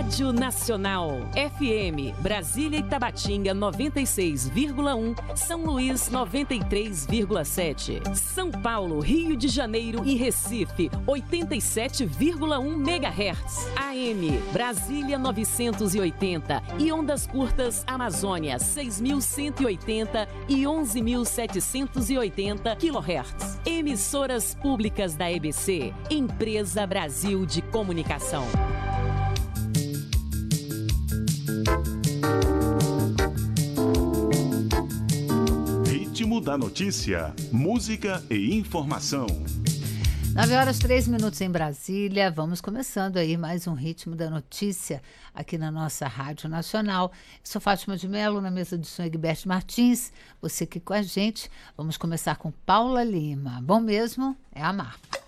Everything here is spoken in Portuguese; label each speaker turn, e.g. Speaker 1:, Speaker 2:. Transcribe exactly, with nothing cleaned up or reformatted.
Speaker 1: Rádio Nacional. F M, Brasília e Tabatinga noventa e seis vírgula um, São Luís noventa e três vírgula sete. São Paulo, Rio de Janeiro e Recife oitenta e sete vírgula um megahertz. A M, Brasília novecentos e oitenta e ondas curtas Amazônia seis mil cento e oitenta e onze mil setecentos e oitenta quilohertz. Emissoras públicas da E B C, Empresa Brasil de Comunicação.
Speaker 2: Ritmo da notícia, música e informação.
Speaker 3: nove horas, três minutos em Brasília. Vamos começando aí mais um Ritmo da Notícia aqui na nossa Rádio Nacional. Eu sou Fátima de Mello, na mesa de som Egberto Martins. Você aqui com a gente. Vamos começar com Paula Lima. Bom mesmo é amar.